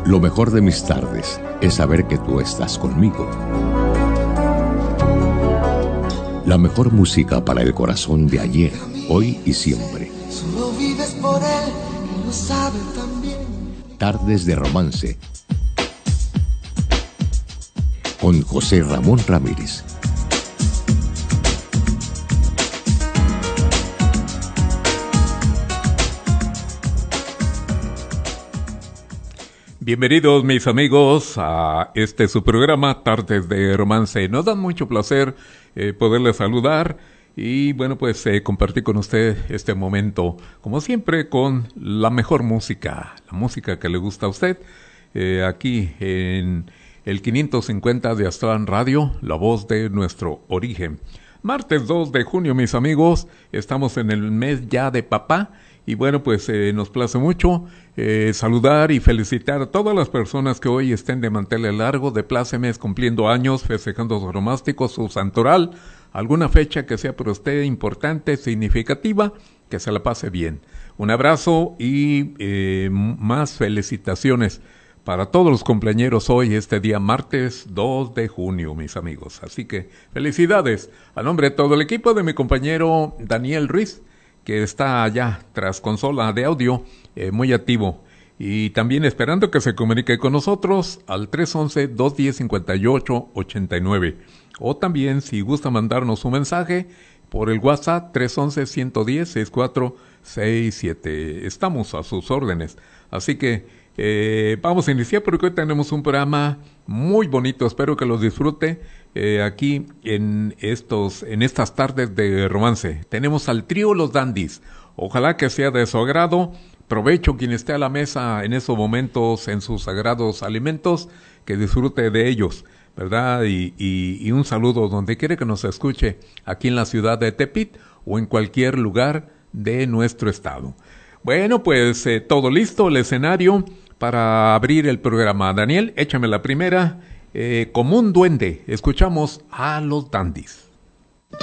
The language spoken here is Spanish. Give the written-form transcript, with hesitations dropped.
Lo mejor de mis tardes es saber que tú estás conmigo. La mejor música para el corazón de ayer, hoy y siempre. Solo vives por él y lo sabe también. Tardes de romance. Con José Ramón Ramírez. Bienvenidos mis amigos a su programa Tardes de Romance. Nos da mucho placer poderles saludar y bueno pues compartir con usted este momento como siempre con la mejor música, la música que le gusta a usted aquí en el 550 de Aztlán Radio, la voz de nuestro origen. Martes 2 de junio mis amigos, estamos en el mes ya de papá. Y bueno, pues nos place mucho saludar y felicitar a todas las personas que hoy estén de manteles largo, de plácemes, cumpliendo años, festejando su romástico, su santoral, alguna fecha que sea para usted importante, significativa, que se la pase bien. Un abrazo y más felicitaciones para todos los cumpleañeros hoy, este día martes 2 de junio, mis amigos. Así que felicidades a nombre de todo el equipo de mi compañero Daniel Ruiz, que está allá tras consola de audio, muy activo. Y también esperando que se comunique con nosotros al 311-210-5889. O también, si gusta mandarnos un mensaje, por el WhatsApp 311-110-6467. Estamos a sus órdenes. Así que vamos a iniciar porque hoy tenemos un programa muy bonito. Espero que lo disfrute aquí en estas tardes de romance. Tenemos al trío Los Dandies. Ojalá que sea de su agrado. Provecho quien esté a la mesa en esos momentos en sus sagrados alimentos, que disfrute de ellos, ¿verdad? Y un saludo donde quiera que nos escuche, aquí en la ciudad de Tepit o en cualquier lugar de nuestro estado. Bueno, pues todo listo, el escenario para abrir el programa. Daniel, échame la primera. Como un duende, escuchamos a Los Dandies.